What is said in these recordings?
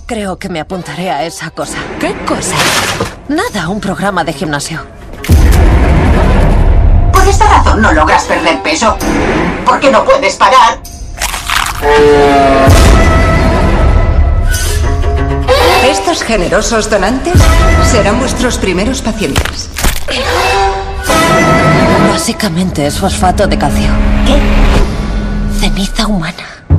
Creo que me apuntaré a esa cosa. ¿Qué cosa? Nada, un programa de gimnasio. Por esta razón no logras perder peso. Porque no puedes parar. Estos generosos donantes serán vuestros primeros pacientes. Básicamente es fosfato de calcio. ¿Qué? Ceniza humana.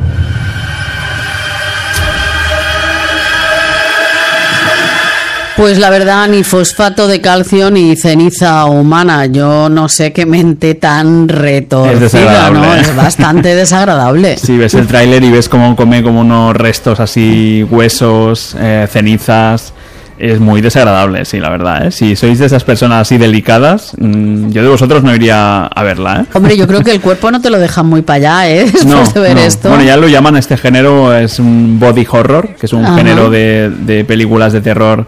Pues la verdad, ni fosfato de calcio ni ceniza humana. Yo no sé qué mente tan retorcida, ¿no? Es bastante desagradable. Sí, ves el tráiler y ves cómo come como unos restos así, huesos, cenizas. Es muy desagradable, sí, la verdad, ¿eh? Si sois de esas personas así delicadas, yo de vosotros no iría a verla, ¿eh? Hombre, yo creo que el cuerpo no te lo deja muy para allá, ¿eh? Después de ver esto. Bueno, ya lo llaman, este género es un body horror, que es un género de películas de terror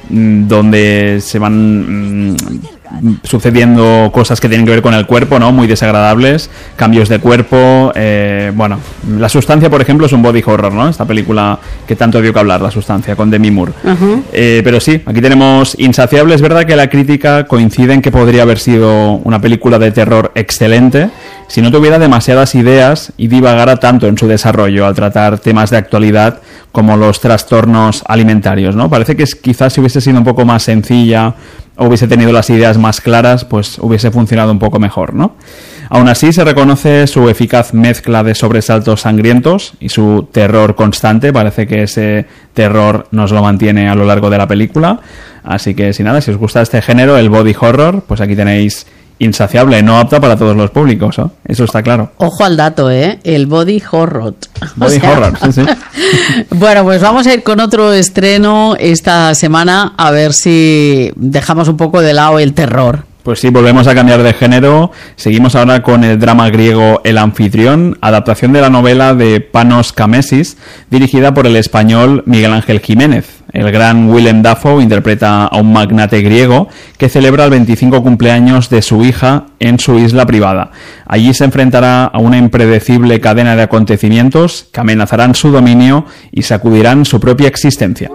donde se van sucediendo cosas que tienen que ver con el cuerpo, ¿no? Muy desagradables, cambios de cuerpo, bueno, La Sustancia, por ejemplo, es un body horror, ¿no? Esta película que tanto dio que hablar, La Sustancia, con Demi Moore. Pero sí, aquí tenemos Insaciable. Es verdad que la crítica coincide en que podría haber sido una película de terror excelente si no tuviera demasiadas ideas y divagara tanto en su desarrollo al tratar temas de actualidad como los trastornos alimentarios, ¿no? Parece que quizás si hubiese sido un poco más sencilla o hubiese tenido las ideas más claras, pues hubiese funcionado un poco mejor, ¿no? Aún así, se reconoce su eficaz mezcla de sobresaltos sangrientos y su terror constante. Parece que ese terror nos lo mantiene a lo largo de la película. Así que, sin nada, si os gusta este género, el body horror, pues aquí tenéis Insaciable, no apta para todos los públicos, ¿no? Eso está claro. Ojo al dato, ¿eh? El body horror. Body horror, sí. Bueno, pues vamos a ir con otro estreno esta semana, a ver si dejamos un poco de lado el terror. Pues sí, volvemos a cambiar de género. Seguimos ahora con el drama griego El Anfitrión, adaptación de la novela de Panos Kamesis, dirigida por el español Miguel Ángel Jiménez. El gran Willem Dafoe interpreta a un magnate griego que celebra el 25 cumpleaños de su hija en su isla privada. Allí se enfrentará a una impredecible cadena de acontecimientos que amenazarán su dominio y sacudirán su propia existencia.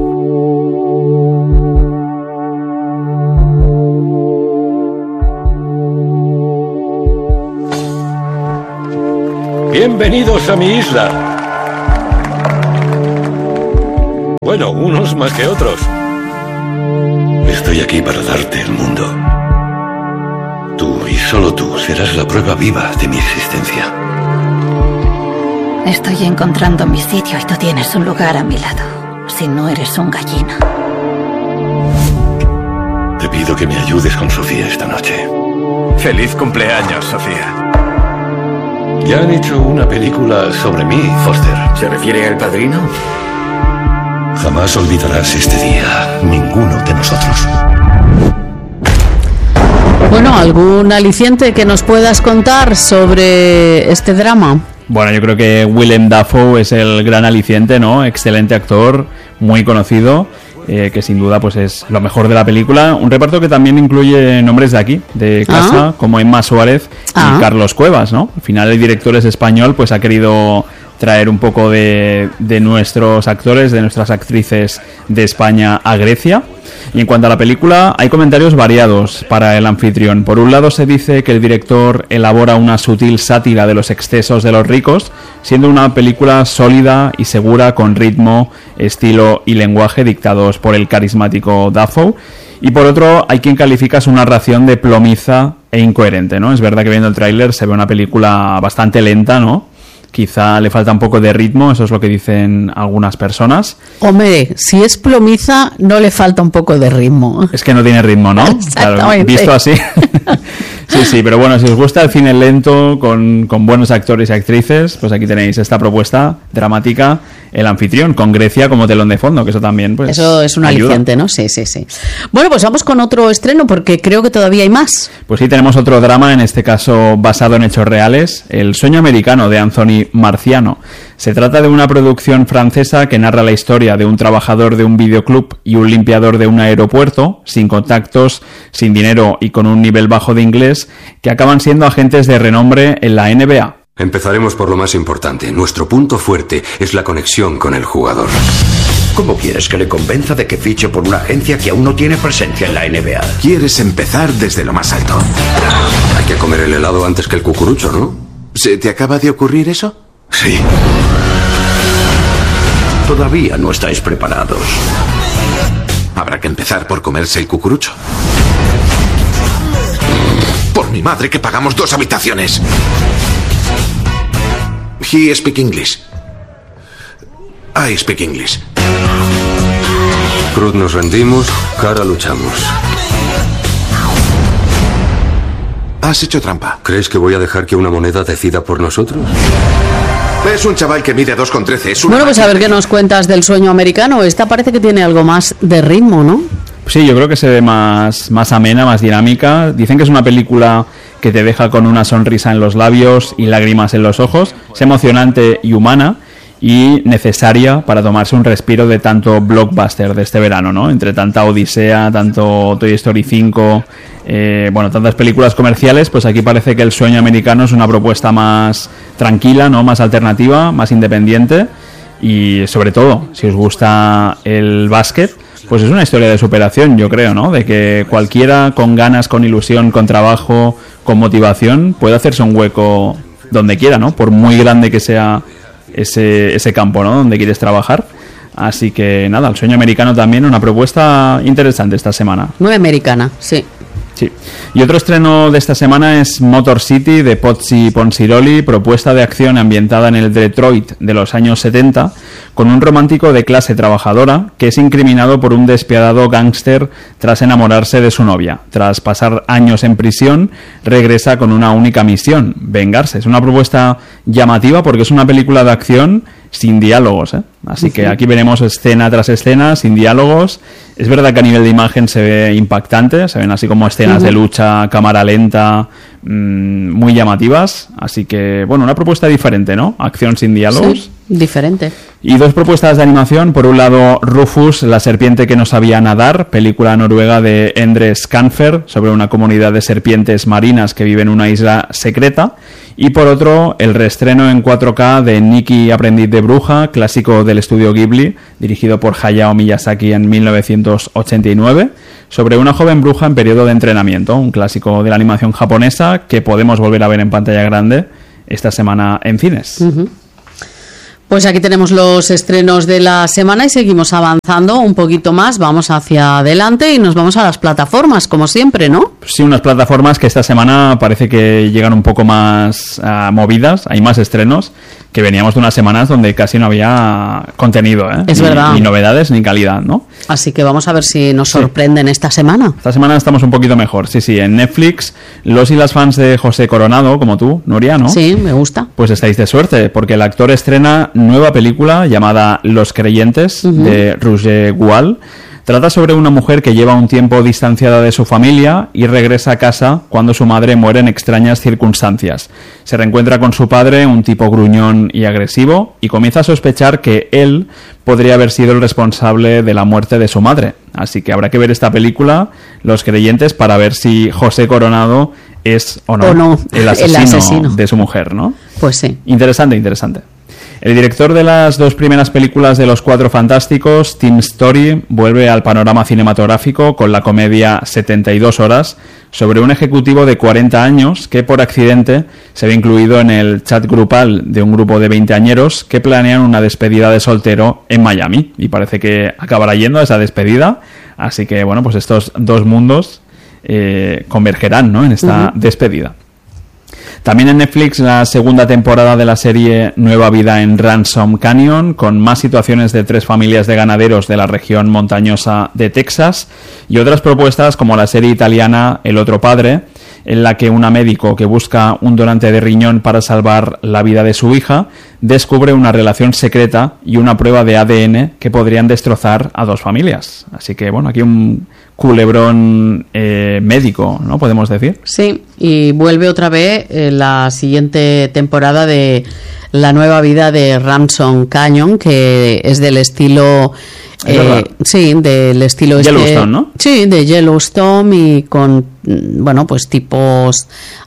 Bienvenidos a mi isla. Bueno, unos más que otros. Estoy aquí para darte el mundo. Tú y solo tú serás la prueba viva de mi existencia. Estoy encontrando mi sitio y tú tienes un lugar a mi lado. Si no eres un gallina. Te pido que me ayudes con Sofía esta noche. Feliz cumpleaños, Sofía. Ya han hecho una película sobre mí, Foster. ¿Se refiere al Padrino? Jamás olvidarás este día, ninguno de nosotros. Bueno, ¿algún aliciente que nos puedas contar sobre este drama? Bueno, yo creo que Willem Dafoe es el gran aliciente, ¿no? Excelente actor, muy conocido, que sin duda pues es lo mejor de la película. Un reparto que también incluye nombres de aquí, de casa, como Emma Suárez y Carlos Cuevas, ¿no? Al final el director es español, pues ha querido traer un poco de nuestros actores, de nuestras actrices de España a Grecia. Y en cuanto a la película, hay comentarios variados para El Anfitrión. Por un lado se dice que el director elabora una sutil sátira de los excesos de los ricos, siendo una película sólida y segura con ritmo, estilo y lenguaje dictados por el carismático Dafoe. Y por otro, hay quien califica su narración de plomiza e incoherente, ¿no? Es verdad que viendo el tráiler se ve una película bastante lenta, ¿no? Quizá le falta un poco de ritmo, eso es lo que dicen algunas personas. Hombre, si es plomiza, no le falta un poco de ritmo. Es que no tiene ritmo, ¿no? Claro, visto así. Sí, pero bueno, si os gusta el cine lento, con buenos actores y actrices, pues aquí tenéis esta propuesta dramática, El Anfitrión, con Grecia como telón de fondo, que eso también, pues, eso es un aliciente, ¿no? Sí. Bueno, pues vamos con otro estreno, porque creo que todavía hay más. Pues sí, tenemos otro drama, en este caso basado en hechos reales, El sueño americano, de Anthony Marciano. Se trata de una producción francesa que narra la historia de un trabajador de un videoclub y un limpiador de un aeropuerto, sin contactos, sin dinero y con un nivel bajo de inglés, que acaban siendo agentes de renombre en la NBA. Empezaremos por lo más importante. Nuestro punto fuerte es la conexión con el jugador. ¿Cómo quieres que le convenza de que fiche por una agencia que aún no tiene presencia en la NBA? Quieres empezar desde lo más alto. Hay que comer el helado antes que el cucurucho, ¿no? ¿Se te acaba de ocurrir eso? Sí. Todavía no estáis preparados. Habrá que empezar por comerse el cucurucho. Por mi madre, que pagamos 2 habitaciones. He speak English. I speak English. Cruz nos rendimos, cara luchamos. Has hecho trampa. ¿Crees que voy a dejar que una moneda decida por nosotros? Es un chaval que mide 2,13. Bueno, pues a ver qué nos cuentas del Sueño Americano. Esta parece que tiene algo más de ritmo, ¿no? Sí, yo creo que se ve más amena, más dinámica. Dicen que es una película que te deja con una sonrisa en los labios y lágrimas en los ojos. Es emocionante y humana, y necesaria para tomarse un respiro de tanto blockbuster de este verano, ¿no? Entre tanta Odisea, tanto Toy Story 5, tantas películas comerciales, pues aquí parece que El Sueño Americano es una propuesta más tranquila, ¿no? Más alternativa, más independiente, y sobre todo, si os gusta el básquet, pues es una historia de superación, yo creo, ¿no? De que cualquiera con ganas, con ilusión, con trabajo, con motivación, puede hacerse un hueco donde quiera, ¿no? Por muy grande que sea ese campo, ¿no? Donde quieres trabajar. Así que nada, El Sueño Americano también, una propuesta interesante esta semana. Muy americana, sí. Sí. Y otro estreno de esta semana es Motor City, de Pozzi Ponsiroli, propuesta de acción ambientada en el Detroit de los años 70, con un romántico de clase trabajadora que es incriminado por un despiadado gángster tras enamorarse de su novia. Tras pasar años en prisión, regresa con una única misión: vengarse. Es una propuesta llamativa porque es una película de acción sin diálogos, ¿eh? Así que aquí veremos escena tras escena, sin diálogos. Es verdad que a nivel de imagen se ve impactante, se ven así como escenas de lucha, cámara lenta, muy llamativas. Así que, bueno, una propuesta diferente, ¿no? Acción sin diálogos. Sí, diferente. Y 2 propuestas de animación. Por un lado, Rufus, la serpiente que no sabía nadar, película noruega de Endre Skanfer sobre una comunidad de serpientes marinas que vive en una isla secreta. Y por otro, el reestreno en 4K de Nikki, aprendiz de bruja, clásico del estudio Ghibli, dirigido por Hayao Miyazaki en 1989, sobre una joven bruja en periodo de entrenamiento, un clásico de la animación japonesa que podemos volver a ver en pantalla grande esta semana en cines. Pues aquí tenemos los estrenos de la semana y seguimos avanzando un poquito más, vamos hacia adelante y nos vamos a las plataformas, como siempre, ¿no? Sí, unas plataformas que esta semana parece que llegan un poco más movidas, hay más estrenos, que veníamos de unas semanas donde casi no había contenido, ¿eh? Es verdad. Ni novedades ni calidad, ¿no? Así que vamos a ver si nos sorprenden esta semana. Esta semana estamos un poquito mejor, sí, en Netflix, los y las fans de José Coronado, como tú, Nuria, ¿no? Sí, me gusta. Pues estáis de suerte, porque el actor estrena nueva película llamada Los Creyentes, de Roger Gual. Trata sobre una mujer que lleva un tiempo distanciada de su familia y regresa a casa cuando su madre muere en extrañas circunstancias. Se reencuentra con su padre, un tipo gruñón y agresivo, y comienza a sospechar que él podría haber sido el responsable de la muerte de su madre. Así que habrá que ver esta película, Los Creyentes, para ver si José Coronado es o no el asesino de su mujer, ¿no? Pues sí. Interesante. El director de las 2 primeras películas de Los Cuatro Fantásticos, Tim Story, vuelve al panorama cinematográfico con la comedia 72 horas, sobre un ejecutivo de 40 años que por accidente se ve incluido en el chat grupal de un grupo de veinteañeros que planean una despedida de soltero en Miami. Y parece que acabará yendo a esa despedida. Así que, bueno, pues estos 2 mundos convergerán, ¿no?, en esta despedida. También en Netflix la segunda temporada de la serie Nueva Vida en Ransom Canyon, con más situaciones de 3 familias de ganaderos de la región montañosa de Texas, y otras propuestas como la serie italiana El Otro Padre, en la que una médico que busca un donante de riñón para salvar la vida de su hija descubre una relación secreta y una prueba de ADN que podrían destrozar a 2 familias. Así que, bueno, aquí un culebrón médico, ¿no?, podemos decir. Sí, y vuelve otra vez la siguiente temporada de La Nueva Vida de Ransom Canyon, que es del estilo Sí, del estilo Yellowstone, ¿no? Sí, de Yellowstone y con, bueno, pues tipos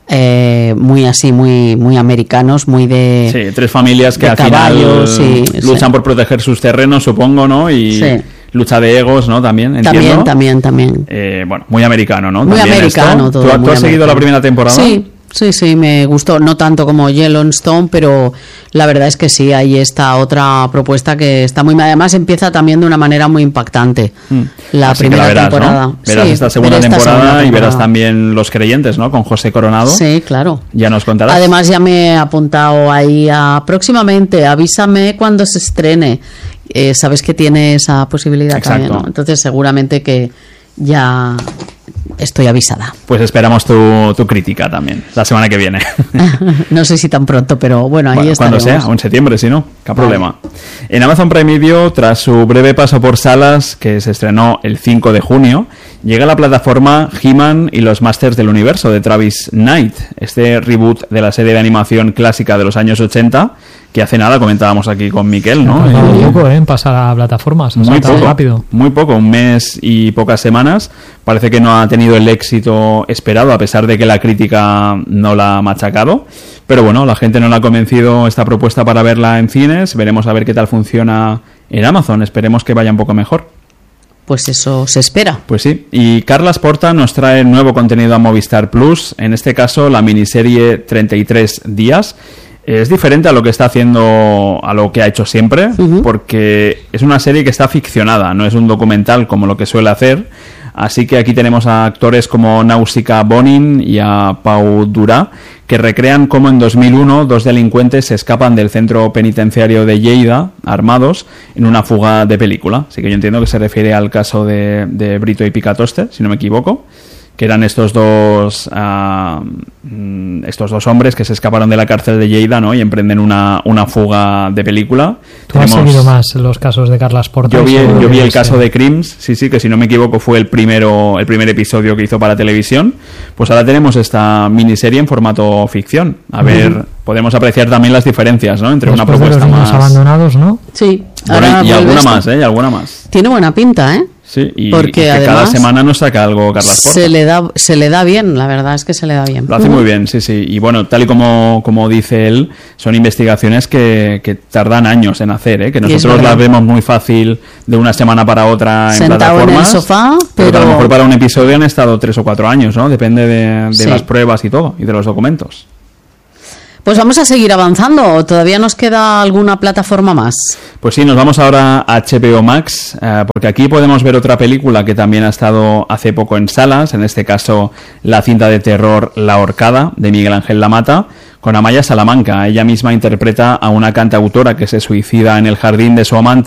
muy así, muy americanos, muy de... Sí, 3 familias que al caballos, final sí, luchan por proteger sus terrenos, supongo, ¿no? Y lucha de egos, ¿no? También, entiendo. También. Bueno, muy americano, ¿no? Muy también americano todo. ¿Tú has seguido la primera temporada? Sí, me gustó, no tanto como Yellowstone, pero la verdad es que sí, hay esta otra propuesta que está muy... Además empieza también de una manera muy impactante la Así primera verás, temporada. ¿no? Verás esta segunda temporada y verás también Los Creyentes, ¿no? Con José Coronado. Sí, claro. Ya nos contarás. Además ya me he apuntado ahí a próximamente, avísame cuando se estrene. Sabes que tiene esa posibilidad también, ¿no? Entonces seguramente que ya... estoy avisada. Pues esperamos tu crítica también, la semana que viene. No sé si tan pronto, pero bueno, ahí estaremos. Cuando sea, o en septiembre, si no, qué problema. En Amazon Prime Video, tras su breve paso por salas, que se estrenó el 5 de junio, llega a la plataforma He-Man y los Masters del Universo de Travis Knight, este reboot de la serie de animación clásica de los años 80, que hace nada comentábamos aquí con Miquel, ¿no? Muy poco, en pasar a plataformas, muy poco, rápido. Muy poco, un mes y pocas semanas. Parece que no ha tenido el éxito esperado, a pesar de que la crítica no la ha machacado. Pero bueno, la gente no la ha convencido esta propuesta para verla en cines. Veremos a ver qué tal funciona en Amazon. Esperemos que vaya un poco mejor. Pues eso se espera. Pues sí. Y Carlas Porta nos trae nuevo contenido a Movistar Plus. En este caso, la miniserie 33 días. Es diferente a lo que está haciendo, a lo que ha hecho siempre, porque es una serie que está ficcionada, no es un documental como lo que suele hacer. Así que aquí tenemos a actores como Nausicaa Bonin y a Pau Durá, que recrean cómo en 2001 2 delincuentes se escapan del centro penitenciario de Lleida, armados, en una fuga de película. Así que yo entiendo que se refiere al caso de Brito y Picatoste, si no me equivoco, que eran estos dos hombres que se escaparon de la cárcel de Lleida, ¿no? Y emprenden una fuga de película. ¿Tú has seguido más los casos de Carlas Porta? Yo vi el caso de Crims, sí, que si no me equivoco fue el primer episodio que hizo para televisión. Pues ahora tenemos esta miniserie en formato ficción. A ver, podemos apreciar también las diferencias, ¿no? Entre después una propuesta de los niños más abandonados, ¿no? Sí. Bueno, y alguna más, y alguna más. Tiene buena pinta, ¿eh? Sí, y porque que además cada semana nos saca algo Carlas Porta. Se le da bien, la verdad es que se le da bien. Lo hace muy bien, sí. Y bueno, tal y como dice él, son investigaciones que tardan años en hacer, que nosotros las vemos muy fácil de una semana para otra en sentado plataformas. En el sofá, pero a lo mejor para un episodio han estado 3 o 4 años, ¿no? Depende de las pruebas y todo, y de los documentos. Pues vamos a seguir avanzando, ¿o todavía nos queda alguna plataforma más? Pues sí, nos vamos ahora a HBO Max, porque aquí podemos ver otra película que también ha estado hace poco en salas, en este caso la cinta de terror La Horcada, de Miguel Ángel Lamata, con Amaya Salamanca. Ella misma interpreta a una cantautora que se suicida en el jardín de su amante